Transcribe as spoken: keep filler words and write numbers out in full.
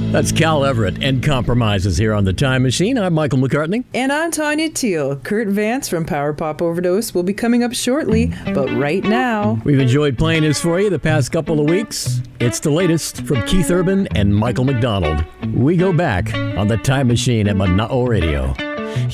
That's Cal Everett and Compromises here on The Time Machine. I'm Michael McCartney. And I'm Tanya Teal. Kurt Vance from Power Pop Overdose will be coming up shortly, but right now... We've enjoyed playing this for you the past couple of weeks. It's the latest from Keith Urban and Michael McDonald. We go back on The Time Machine at Mana'o Radio.